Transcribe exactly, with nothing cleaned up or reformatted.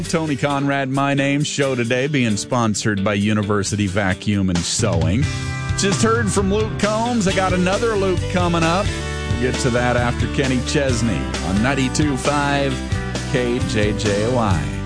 Tony Conrad, my name. Show today being sponsored by University Vacuum and Sewing. Just heard from Luke Combs. I got another Luke coming up. We'll get to that after Kenny Chesney on ninety-two point five K J J Y.